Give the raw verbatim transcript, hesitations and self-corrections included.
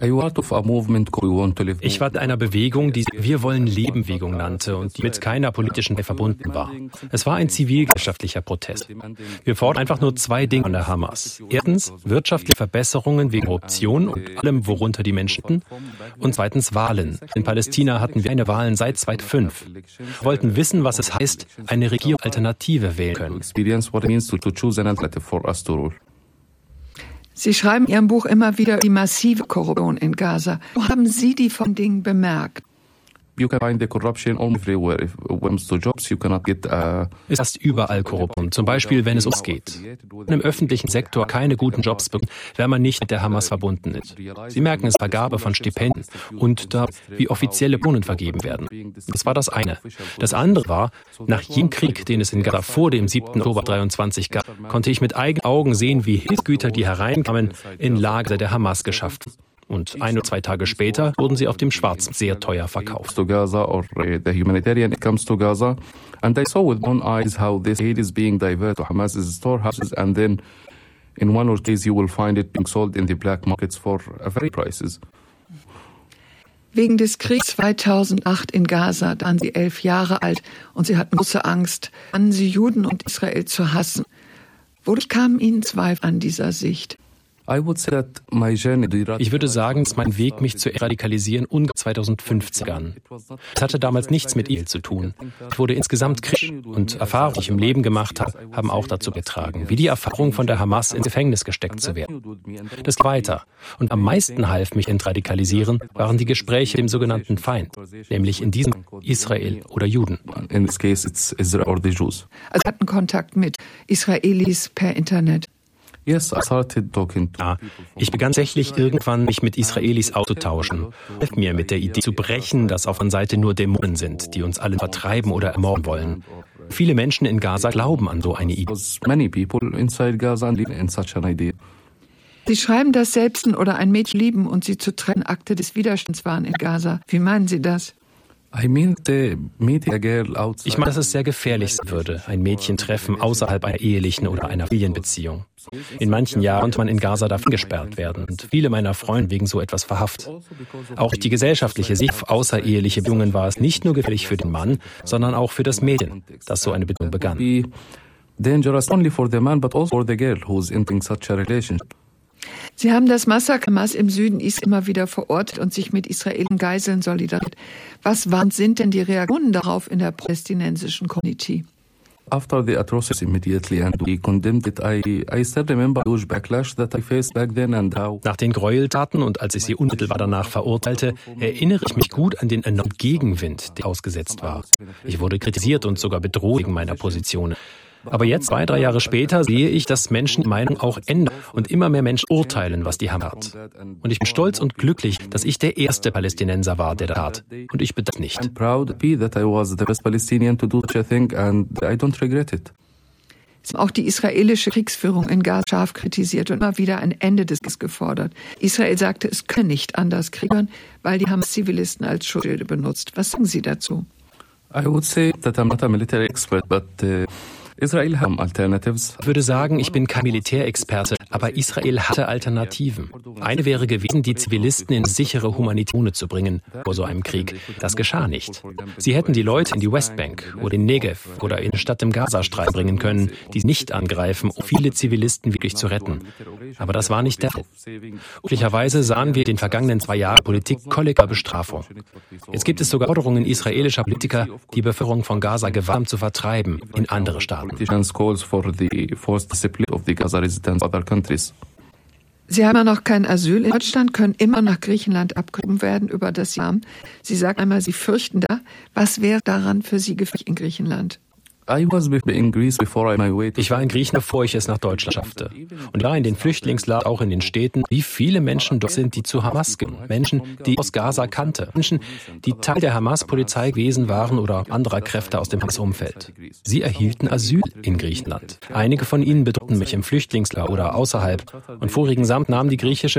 Ich war in einer Bewegung, die sich Wir wollen Leben-Bewegung nannte und die mit keiner politischen Partei verbunden war. Es war ein zivilgesellschaftlicher Protest. Wir fordern einfach nur zwei Dinge von der Hamas. Erstens wirtschaftliche Verbesserungen wegen Korruption und allem, worunter die Menschen leiden. Und zweitens Wahlen. In Palästina hatten wir eine Wahlen seit zweitausendfünf. Wir wollten wissen, was es heißt, eine Regierung Alternative wählen können. Sie schreiben in Ihrem Buch immer wieder die massive Korruption in Gaza. Wo haben Sie die von Dingen bemerkt? You can find the corruption everywhere. If it comes to jobs, you cannot get. Uh Es ist überall Korruption. Zum Beispiel, wenn es ums geht. Wenn im öffentlichen Sektor keine guten Jobs bekommt, wenn man nicht mit der Hamas verbunden ist. Sie merken es, Vergabe von Stipendien und da, wie offizielle Bohnen vergeben werden. Das war das eine. Das andere war, nach jedem Krieg, den es in Gaza vor dem siebten Oktober dreiundzwanzig gab, konnte ich mit eigenen Augen sehen, wie Hilfsgüter, die hereinkamen, in Lager der Hamas geschafft. Und ein oder zwei Tage später wurden sie auf dem Schwarzen sehr teuer verkauft. To Gaza or the humanitarian comes to Gaza, and I saw with my own eyes how this aid is being diverted to Hamas's storehouses, and then in one or two days you will find it being sold in the black markets for very prices. Wegen des Kriegs zweitausendacht in Gaza waren Sie elf Jahre alt und Sie hatten große Angst, an Sie Juden und Israel zu hassen. Wodurch kamen Ihnen Zweifel an dieser Sicht? Ich würde sagen, dass mein Weg, mich zu radikalisieren, ungefähr zweitausendfünfzehn begann. Es hatte damals nichts mit Israel zu tun. Ich wurde insgesamt kritisch und Erfahrungen, die ich im Leben gemacht habe, haben auch dazu beigetragen, wie die Erfahrung von der Hamas ins Gefängnis gesteckt zu werden. Das ging weiter. Und am meisten half mich entradikalisieren, waren die Gespräche mit dem sogenannten Feind, nämlich in diesem Israel oder Juden. In this case, it's Israel or the Jews. Also Sie hatten Kontakt mit Israelis per Internet. Yes, I started talking to ja, ich begann tatsächlich irgendwann, mich mit Israelis auszutauschen. Hilft mir, mit der Idee zu brechen, dass auf einer Seite nur Dämonen sind, die uns alle vertreiben oder ermorden wollen. Viele Menschen in Gaza glauben an so eine Idee. Many people inside Gaza live in such an idea. Sie schreiben, dass selbst ein oder ein Mädchen lieben und sie zu trennen Akte des Widerstands waren in Gaza. Wie meinen Sie das? Ich meine, dass es sehr gefährlich sein würde, ein Mädchen treffen außerhalb einer ehelichen oder einer Familienbeziehung. In manchen Jahren konnte man in Gaza davon gesperrt werden und viele meiner Freunde wegen so etwas verhaftet. Auch durch die gesellschaftliche Sicht auf außereheliche Beziehungen war es nicht nur gefährlich für den Mann, sondern auch für das Mädchen, das so eine Beziehung begann. Dangerous only for the man, but also for the girl who's entering such a relationship. Sie haben das Massaker Hamas im Süden Israels immer wieder verortet und sich mit israelischen Geiseln solidarisiert. Was waren sind denn die Reaktionen darauf in der palästinensischen Community? After the atrocities immediately and we condemned it, I, I still remember huge backlash that I faced back then and how. Nach den Gräueltaten und als ich sie unmittelbar danach verurteilte, erinnere ich mich gut an den enormen Gegenwind, der ausgesetzt war. Ich wurde kritisiert und sogar bedroht wegen meiner Positionen. Aber jetzt, zwei, drei Jahre später, sehe ich, dass Menschen die Meinung auch ändern und immer mehr Menschen urteilen, was die Hamas hat. Und ich bin stolz und glücklich, dass ich der erste Palästinenser war, der das tat. Und ich bedaure nicht. I'm proud to be that I was the first Palestinian to do such a thing and I don't regret it. Sie haben auch die israelische Kriegsführung in Gaza scharf kritisiert und immer wieder ein Ende des Krieges gefordert. Israel sagte, es könne nicht anders kriegen, weil die Hamas Zivilisten als Schutzschilde benutzt. Was sagen Sie dazu? I would say that I'm not a military expert, but uh Israel haben Alternatives. Ich würde sagen, ich bin kein Militärexperte, aber Israel hatte Alternativen. Eine wäre gewesen, die Zivilisten in sichere Humanitäre zu bringen vor so einem Krieg. Das geschah nicht. Sie hätten die Leute in die Westbank oder in Negev oder in die Stadt im Gazastreifen bringen können, die nicht angreifen, um viele Zivilisten wirklich zu retten. Aber das war nicht der Fall. Möglicherweise sahen wir in den vergangenen zwei Jahren Politik kollektiver Bestrafung. Jetzt gibt es sogar Forderungen israelischer Politiker, die Bevölkerung von Gaza gewaltsam zu vertreiben in andere Staaten. Calls for the forced split of the Gaza residents of other countries. Sie haben ja noch kein Asyl in Deutschland, können immer nach Griechenland abgeschoben werden über das Jahr. Sie sagen einmal, Sie fürchten da. Was wäre daran für Sie gefährlich in Griechenland? I was in Greece before I my way to Ich war in Griechenland, bevor ich es nach Deutschland schaffte. Und ich war in den Flüchtlingslagern, auch in den Städten, wie viele Menschen dort sind, die zu Hamas gehen. Menschen, die ich aus Gaza kannte. Menschen, die Teil der Hamas-Polizei gewesen waren oder anderer Kräfte aus dem Hamas-Umfeld. Sie erhielten Asyl in Griechenland. Einige von ihnen bedrohten mich im Flüchtlingslager oder außerhalb. Und vorigen Samstag nahm die griechische